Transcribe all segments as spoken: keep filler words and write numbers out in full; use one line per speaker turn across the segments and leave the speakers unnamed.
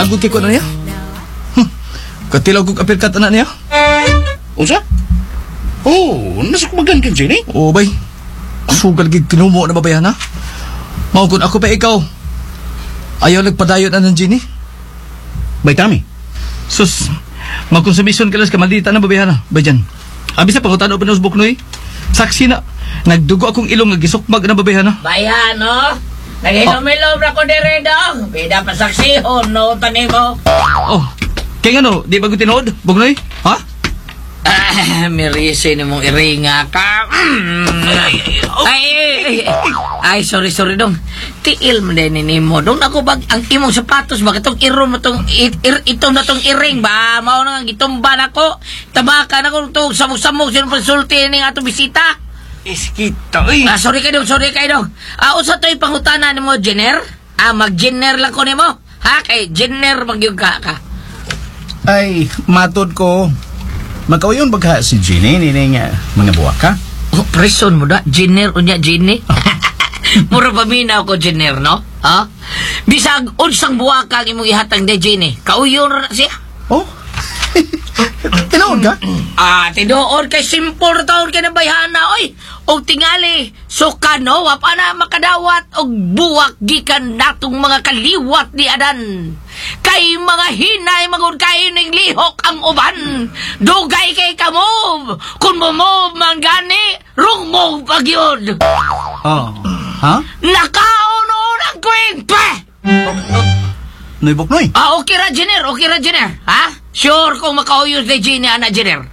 Nagod kay ko na niya. Hm. Katilaw kong apirkat na niya.
Unsa? Oh, nasa kumagan ka, Jenny?
Oo, bay. Sugal gig kinumo na babayan, ha? Mao kung ako pa ikaw. Ayaw nagpadayon na ng Ginny.
Bay, Tami.
Sus, magkonsumisyon ka lang sa kamaldita na babayan, ha? Bay dyan. Abis na pangutan o panusbok no, eh. Saksi na. Nagdugo akong ilong nga gisukmag na babayan, ha?
Bayan, no? Naginom-ilom na ko dire daw. Bida pa saksihon, no? Tani mo.
Oh, kaya nga no, di ba ko tinood? Bugnoy, ha?
Ah, mirisi ni mong iringa ka. Ay, ay, ay, ay, sorry, sorry dong. Tiil mo din ni mo. Dong ako bag, ang imong sapatos ba? Itong iro mo tong, it, ir, ito na tong iring ba? Mao na nga, gitumba na ko. Tabakan ako itong samog-samog. Sino pasulti ni nga itong bisita?
Iskita, eh.
Ah, sorry kayo dong, sorry kayo dong. Ah, usa to'y pangutana ni mo, Jenner? Ah, mag-Jenner lang ko ni mo. Ha? Kay Jenner mag-yung ka ka.
Ay, matod ko. Magkawayon bagha si Jenny, nini nga mga buwak ka?
Oh, preson mo da, Jenner unya Jenny. Mura pa minaw ko Jenner, no? Ha? Bisag unsang buwakang imong ihatang de Jenny. Kauyon ra na siya.
Oh? Tinood ka?
Ah, tinuod kay simple taon kay nabayhana, oy. Og tingali, suka no, wapa na makadawat og buwak gikan natong mga kaliwat ni Adan. Kay mga hinay magud kayo ning lihok ang uban. Dugay kay kamove. Kung mo man gani, rung mo pagyod.
Oh. Ha?
Nakaon-on ang kwing pa.
Noy Buknoy?
Ah, okay ra, Jenner. Okay ra, Jenner. Ha? Sure kung makauyos na Jenny, ana, Jenner.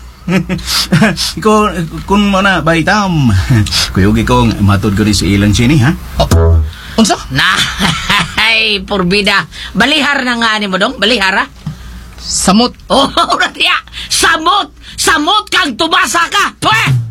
Ikaw, kung mo na, Baitam. Kuyugi ko, matod ko rin si ilang Jenny, ha?
Oh, unsa?
Na, ay, porbida. Balihar na nga ni mo dong, balihar, ha?
Samot.
Oh, ratiya, samot! Samot kang tumasa ka! Pweh!